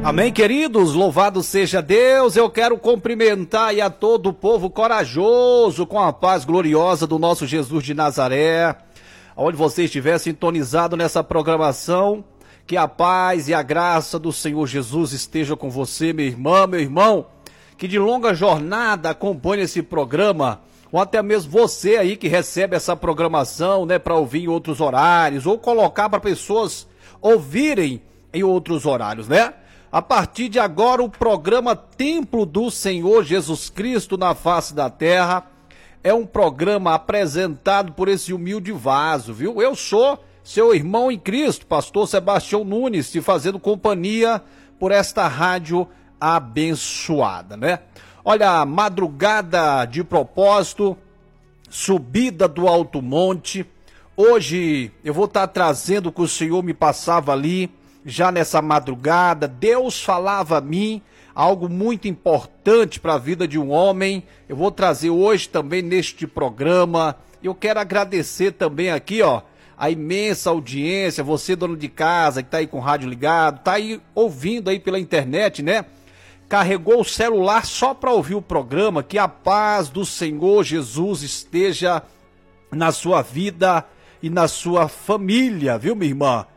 Amém, queridos? Louvado seja Deus. Eu quero cumprimentar aí a todo o povo corajoso com a paz gloriosa do nosso Jesus de Nazaré. Onde você estiver sintonizado nessa programação, que a paz e a graça do Senhor Jesus esteja com você, minha irmã, meu irmão, que de longa jornada acompanha esse programa, ou até mesmo você aí que recebe essa programação, né, para ouvir em outros horários, ou colocar para pessoas ouvirem em outros horários, né? A partir de agora, o programa Templo do Senhor Jesus Cristo na face da terra é um programa apresentado por esse humilde vaso, viu? Eu sou seu irmão em Cristo, pastor Sebastião Nunes, te fazendo companhia por esta rádio abençoada, né? Olha, madrugada de propósito, subida do Alto Monte. Hoje eu vou estar trazendo o que o Senhor me passava ali, já nessa madrugada. Deus falava a mim algo muito importante para a vida de um homem. Eu vou trazer hoje também neste programa. Eu quero agradecer também aqui, ó, a imensa audiência, você dono de casa que tá aí com o rádio ligado, tá aí ouvindo aí pela internet, né? Carregou o celular só para ouvir o programa. Que a paz do Senhor Jesus esteja na sua vida e na sua família, viu, minha irmã?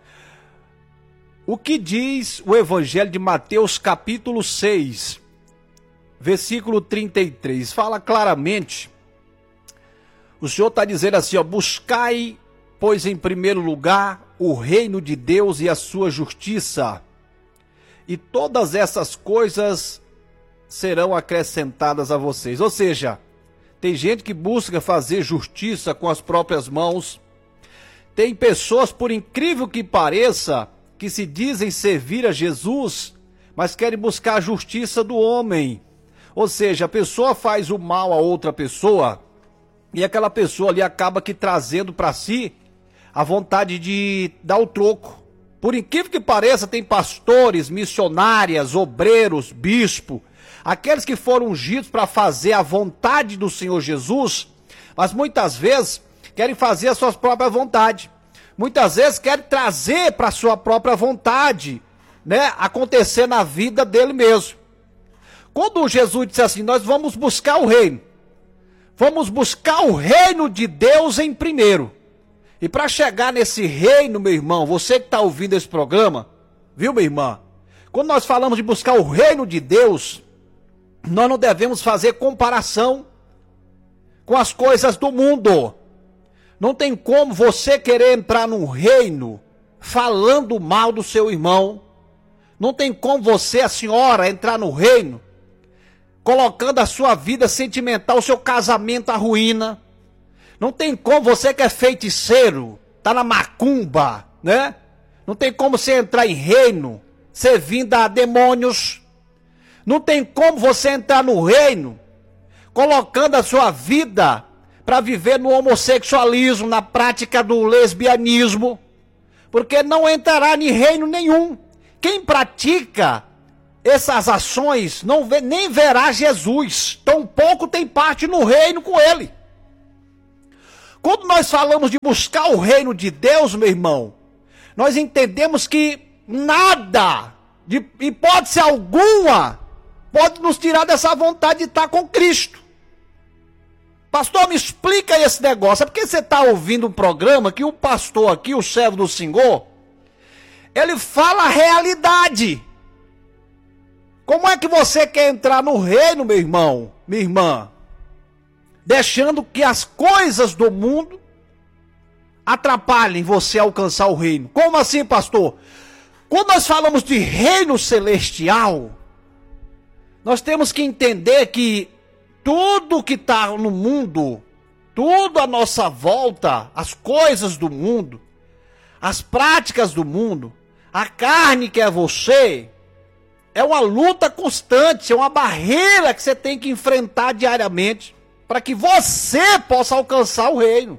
O que diz o Evangelho de Mateus, capítulo 6, versículo 33? Fala claramente. O Senhor está dizendo assim, ó: buscai, pois, em primeiro lugar, o reino de Deus e a sua justiça, e todas essas coisas serão acrescentadas a vocês. Ou seja, tem gente que busca fazer justiça com as próprias mãos. Tem pessoas, por incrível que pareça, que se dizem servir a Jesus, mas querem buscar a justiça do homem. Ou seja, a pessoa faz o mal a outra pessoa, e aquela pessoa ali acaba que trazendo para si a vontade de dar o troco. Por incrível que pareça, tem pastores, missionárias, obreiros, bispo, aqueles que foram ungidos para fazer a vontade do Senhor Jesus, mas muitas vezes querem fazer a sua própria vontade. Muitas vezes querem trazer para a sua própria vontade, né, acontecer na vida dele mesmo. Quando Jesus disse assim, nós vamos buscar o reino. Vamos buscar o reino de Deus em primeiro. E para chegar nesse reino, meu irmão, você que está ouvindo esse programa, viu, minha irmã? Quando nós falamos de buscar o reino de Deus, nós não devemos fazer comparação com as coisas do mundo. Não tem como você querer entrar num reino falando mal do seu irmão. Não tem como você, a senhora, entrar no reino colocando a sua vida sentimental, o seu casamento à ruína. Não tem como você que é feiticeiro, tá na macumba, né? Não tem como você entrar em reino servindo a demônios. Não tem como você entrar no reino colocando a sua vida para viver no homossexualismo, na prática do lesbianismo, porque não entrará em reino nenhum. Quem pratica essas ações nem verá Jesus, tampouco tem parte no reino com ele. Quando nós falamos de buscar o reino de Deus, meu irmão, nós entendemos que nada, de hipótese alguma, pode nos tirar dessa vontade de estar com Cristo. Pastor, me explica esse negócio. É porque você está ouvindo um programa que o pastor aqui, o servo do Senhor, ele fala a realidade. Como é que você quer entrar no reino, meu irmão, minha irmã, deixando que as coisas do mundo atrapalhem você a alcançar o reino? Como assim, pastor? Quando nós falamos de reino celestial, nós temos que entender que tudo que está no mundo, tudo à nossa volta, as coisas do mundo, as práticas do mundo, a carne que é você, é uma luta constante, é uma barreira que você tem que enfrentar diariamente para que você possa alcançar o reino.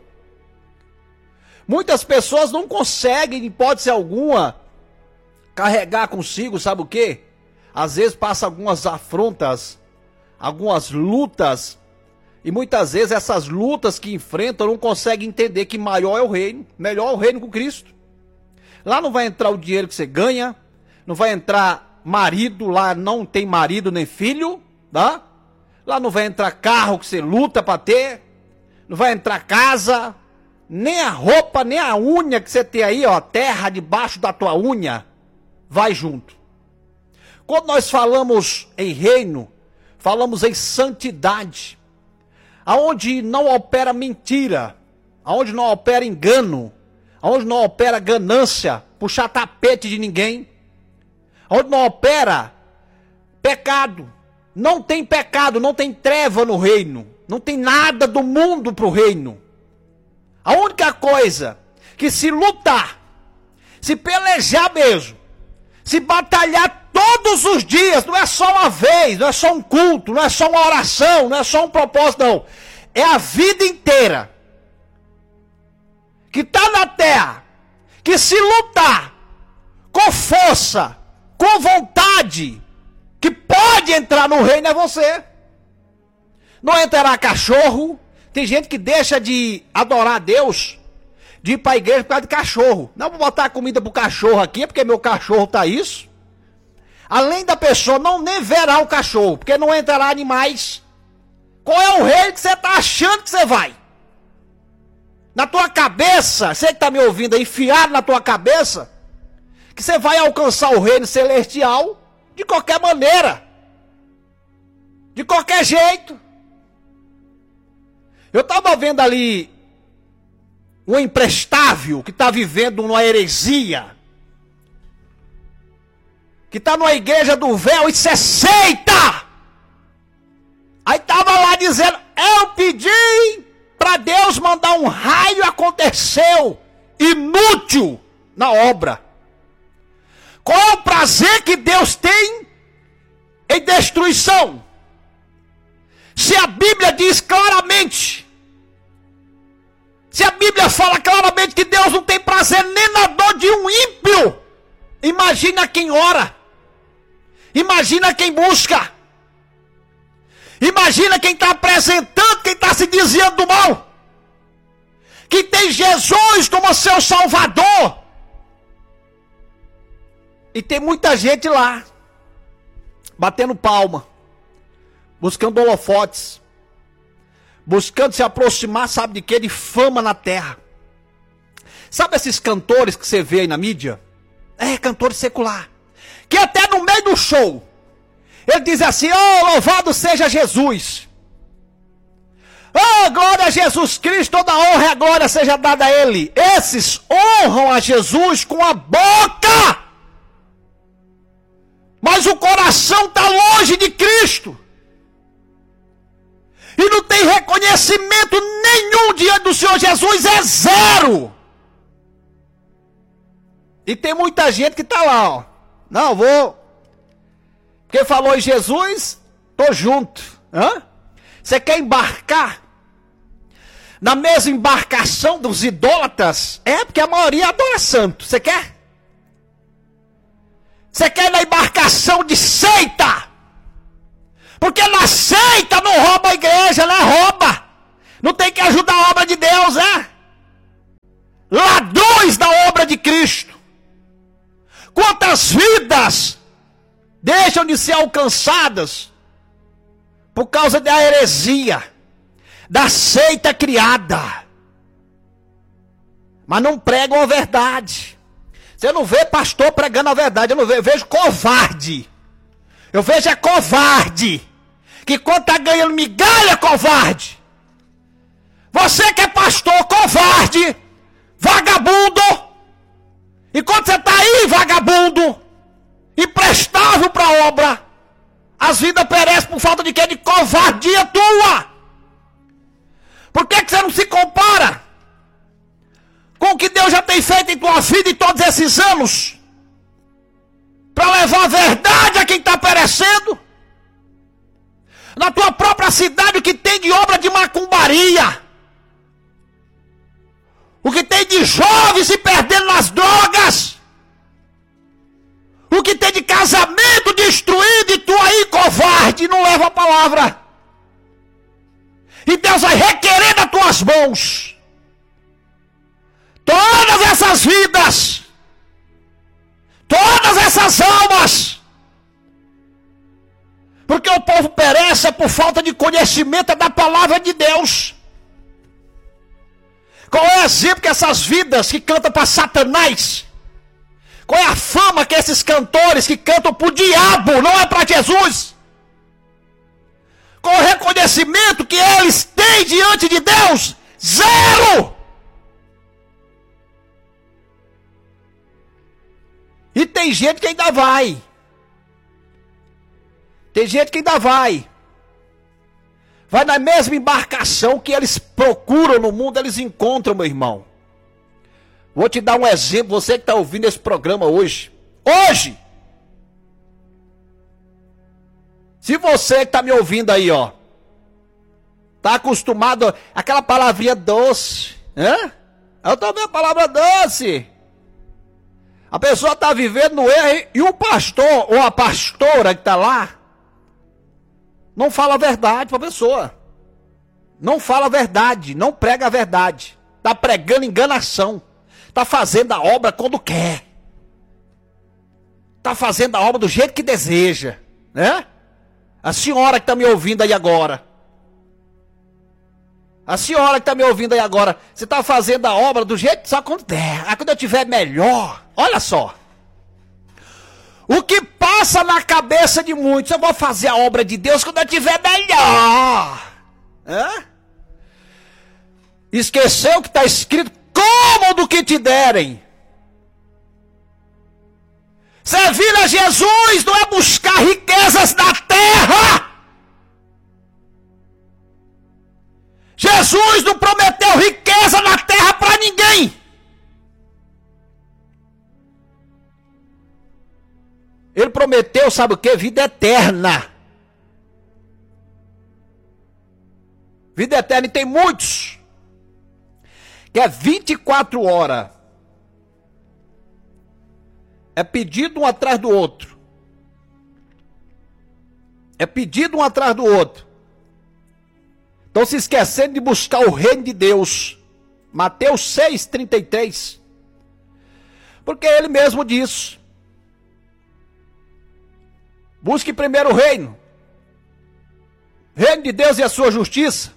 Muitas pessoas não conseguem, em hipótese alguma, carregar consigo, sabe o quê? Às vezes passa algumas afrontas, algumas lutas, e muitas vezes essas lutas que enfrentam não conseguem entender que maior é o reino, melhor é o reino com Cristo. Lá não vai entrar o dinheiro que você ganha, não vai entrar marido, lá não tem marido nem filho, tá? Lá não vai entrar carro que você luta para ter, não vai entrar casa, nem a roupa, nem a unha que você tem aí, ó, terra debaixo da tua unha, vai junto. Quando nós falamos em reino, falamos em santidade, aonde não opera mentira, aonde não opera engano, aonde não opera ganância, puxar tapete de ninguém, aonde não opera pecado. Não tem pecado, não tem treva no reino, não tem nada do mundo para o reino. A única coisa que se lutar, se pelejar mesmo, se batalhar todos os dias, não é só uma vez, não é só um culto, não é só uma oração, não é só um propósito, não. É a vida inteira que está na terra, que se lutar com força, com vontade, que pode entrar no reino é você. Não entrará cachorro. Tem gente que deixa de adorar a Deus, de ir para a igreja por causa de cachorro. Não vou botar comida pro cachorro aqui, porque meu cachorro tá isso. Além da pessoa não nem verá o cachorro, porque não entrará animais. Qual é o reino que você tá achando que você vai? Na tua cabeça, você que tá me ouvindo aí, enfiado na tua cabeça, que você vai alcançar o reino celestial de qualquer maneira, de qualquer jeito. Eu estava vendo ali um imprestável que está vivendo uma heresia, que está numa igreja do véu e se seita. Aí estava lá dizendo, eu pedi para Deus mandar um raio, aconteceu, inútil na obra. Qual é o prazer que Deus tem em destruição? Se a Bíblia diz claramente, se a Bíblia fala claramente que Deus não tem prazer nem na dor de um ímpio, imagina quem ora, imagina quem busca, imagina quem está apresentando, quem está se desviando do mal, que tem Jesus como seu Salvador. E tem muita gente lá, batendo palma, buscando holofotes, buscando se aproximar, sabe de quê? De fama na terra. Sabe esses cantores que você vê aí na mídia? É, cantores secular. Que até no meio do show, ele diz assim, oh, louvado seja Jesus. Oh, glória a Jesus Cristo, toda honra e a glória seja dada a Ele. Esses honram a Jesus com a boca, mas o coração está longe de Cristo. E não tem reconhecimento nenhum diante do Senhor Jesus, é zero. E tem muita gente que está lá, ó. Não, vou. Porque falou em Jesus, tô junto. Hã? Você quer embarcar na mesma embarcação dos idólatras? É, porque a maioria adora santo. Você quer? Você quer ir na embarcação de seita? Porque na seita não rouba a igreja, não rouba. Não tem que ajudar a obra de Deus, é? Ladrões da obra de Cristo. Quantas vidas deixam de ser alcançadas por causa da heresia, da seita criada. Mas não pregam a verdade. Você não vê pastor pregando a verdade, eu vejo covarde. Eu vejo é covarde. Que quando está ganhando migalha, covarde. Você que é pastor, covarde, vagabundo. E quando você está aí, vagabundo, imprestável para a obra, as vidas perecem por falta de quê? De covardia tua. Por que você não se compara com o que Deus já tem feito em tua vida em todos esses anos? Para levar a verdade a quem está perecendo. Na tua própria cidade, o que tem de obra de macumbaria, o que tem de jovens se perdendo nas drogas, o que tem de casamento destruído, e tu aí, covarde, não leva a palavra. E Deus vai requerer das tuas mãos todas essas vidas, todas essas almas Porque o povo perece por falta de conhecimento da palavra de Deus. Qual é o exemplo que essas vidas que cantam para Satanás? Qual é a fama que esses cantores que cantam para o diabo, não é para Jesus? Qual o reconhecimento que eles têm diante de Deus? Zero! E tem gente que ainda vai. Tem gente que ainda vai. Vai na mesma embarcação que eles procuram no mundo, eles encontram, meu irmão. Vou te dar um exemplo, você que está ouvindo esse programa hoje. Hoje! Se você que está me ouvindo aí, ó, está acostumado àquela palavrinha doce, né? Eu também a palavra doce. A pessoa está vivendo no erro e o pastor ou a pastora que está lá não fala a verdade para a pessoa. Não fala a verdade, não prega a verdade. Está pregando enganação. Está fazendo a obra quando quer. Está fazendo a obra do jeito que deseja, né? A senhora que está me ouvindo aí agora. A senhora que está me ouvindo aí agora. Você está fazendo a obra do jeito que só quando der. Aí quando eu tiver melhor. Olha só. O que passa na cabeça de muitos. Eu vou fazer a obra de Deus quando eu tiver melhor. Hã? Esqueceu que está escrito. Como do que te derem. Servir a Jesus não é buscar riquezas da terra. Jesus não prometeu riqueza na terra para ninguém. Ele prometeu, sabe o que? Vida eterna. Vida eterna, e tem muitos que é 24 horas. É pedido um atrás do outro. É pedido um atrás do outro. Estão se esquecendo de buscar o reino de Deus. Mateus 6,33. Porque ele mesmo diz. Busque primeiro o reino. Reino de Deus e a sua justiça.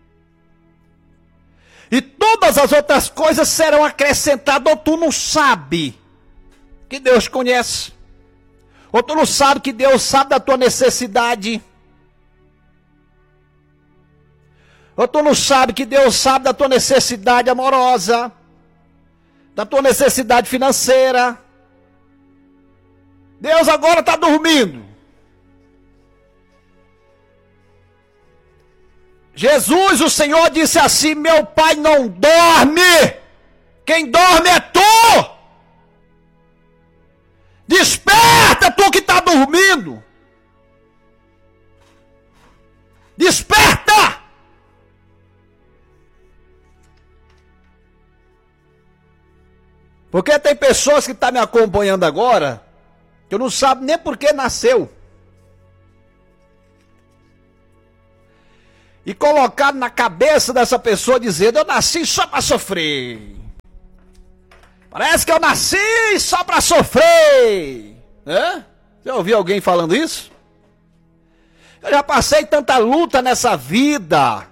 E todas as outras coisas serão acrescentadas. Ou tu não sabe que Deus conhece. Ou tu não sabe que Deus sabe da tua necessidade. Ou tu não sabe que Deus sabe da tua necessidade amorosa. Da tua necessidade financeira. Deus agora está dormindo. Jesus, o Senhor, disse assim: meu Pai não dorme. Quem dorme é tu. Desperta, tu que está dormindo. Desperta. Porque tem pessoas que estão me acompanhando agora, que eu não sabe nem por que nasceu. E colocado na cabeça dessa pessoa dizendo: eu nasci só para sofrer. Parece que eu nasci só para sofrer. É? Já ouviu alguém falando isso? Eu já passei tanta luta nessa vida.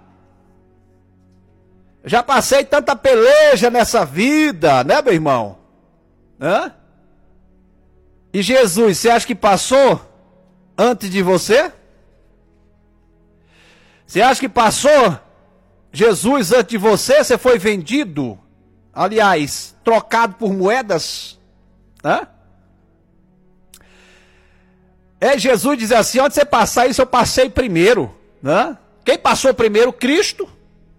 Eu já passei tanta peleja nessa vida, né, meu irmão? Hã? E Jesus, você acha que passou antes de você? Você acha que passou Jesus antes de você? Você foi vendido? Aliás, trocado por moedas? Hã? Jesus diz assim: onde você passar isso, eu passei primeiro. Hã? Quem passou primeiro? Cristo.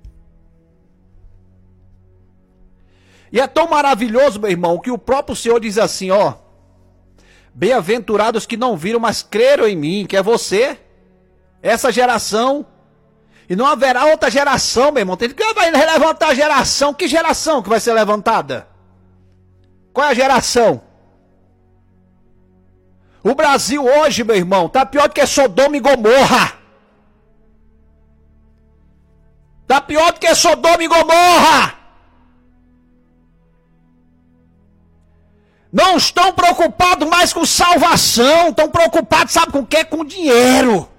E é tão maravilhoso, meu irmão, que o próprio Senhor diz assim, ó: bem-aventurados que não viram, mas creram em mim, que é você, essa geração. E não haverá outra geração, meu irmão. Tem que vai levantar a geração. Que geração que vai ser levantada? Qual é a geração? O Brasil hoje, meu irmão, está pior do que Sodoma e Gomorra. Está pior do que Sodoma e Gomorra. Não estão preocupados mais com salvação, estão preocupados, sabe com o quê? Com dinheiro.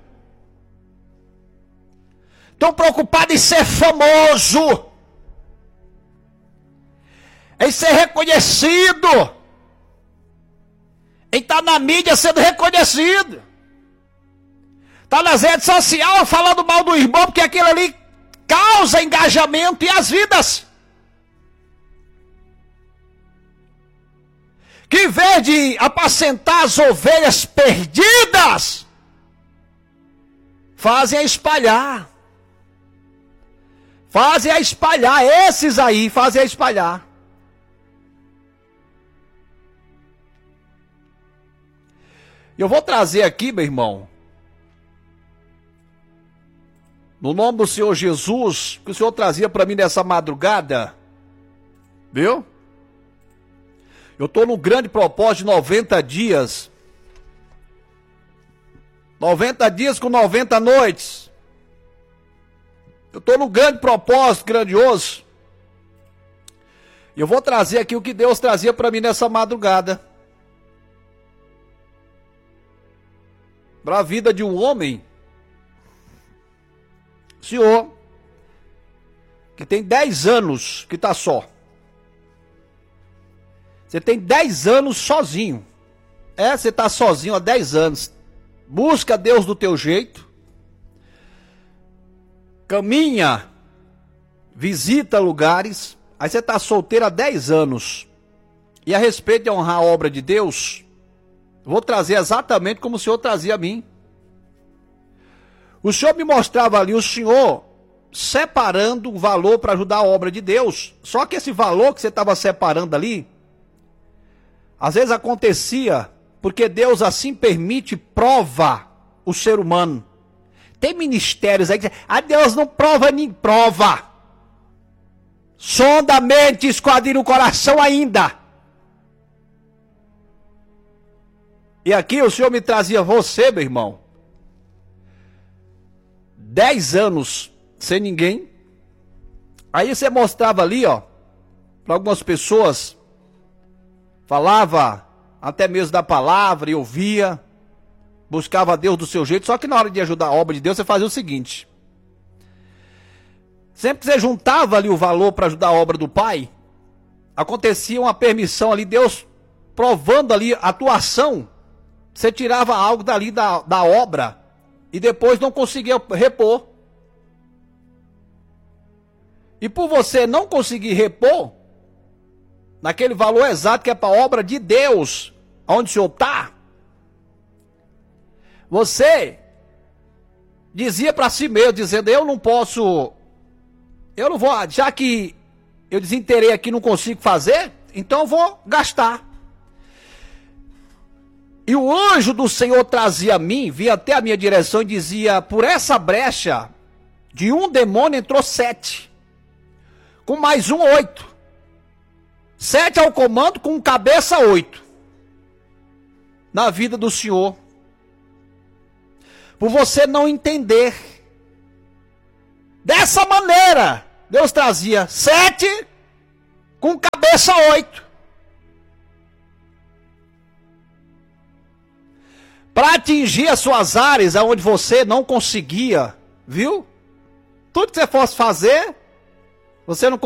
Estão preocupados em ser famoso, em ser reconhecido, em estar na mídia sendo reconhecido. Está nas redes sociais falando mal do irmão, porque aquilo ali causa engajamento e as vidas. Que em vez de apacentar as ovelhas perdidas, fazem a espalhar. Fazem a espalhar, esses aí fazem a espalhar. Eu vou trazer aqui, meu irmão, no nome do Senhor Jesus, que o Senhor trazia para mim nessa madrugada, viu? Eu estou num grande propósito de 90 dias. 90 dias com 90 noites. Eu estou num grande propósito, grandioso. E eu vou trazer aqui o que Deus trazia para mim nessa madrugada. Para a vida de um homem, senhor, que tem 10 anos que está só. Você tem 10 anos sozinho. Você está sozinho há 10 anos. Busca Deus do teu jeito. Caminha, visita lugares, aí você está solteiro há 10 anos. E a respeito de honrar a obra de Deus, vou trazer exatamente como o Senhor trazia a mim. O Senhor me mostrava ali, o Senhor separando o valor para ajudar a obra de Deus. Só que esse valor que você estava separando ali, às vezes acontecia, porque Deus assim permite, prova o ser humano. Tem ministérios aí que dizem, Deus não prova nem prova. Sonda a mente, esquadrilha o coração ainda. E aqui o Senhor me trazia você, meu irmão. 10 anos sem ninguém. Aí você mostrava ali, ó, para algumas pessoas, falava até mesmo da palavra e ouvia. Buscava Deus do seu jeito, só que na hora de ajudar a obra de Deus, você fazia o seguinte. Sempre que você juntava ali o valor para ajudar a obra do Pai, acontecia uma permissão ali, Deus provando ali a atuação, você tirava algo dali da obra e depois não conseguia repor. E por você não conseguir repor, naquele valor exato que é para a obra de Deus, onde o Senhor está, você dizia para si mesmo, dizendo, eu não vou, já que eu desinterei aqui, não consigo fazer, então eu vou gastar. E o anjo do Senhor trazia a mim, vinha até a minha direção e dizia, por essa brecha, de um demônio entrou 7, com mais um 8. 7 ao comando, com cabeça 8. Na vida do Senhor. Por você não entender. Dessa maneira, Deus trazia 7 com cabeça 8. Para atingir as suas áreas onde você não conseguia, viu? Tudo que você fosse fazer, você não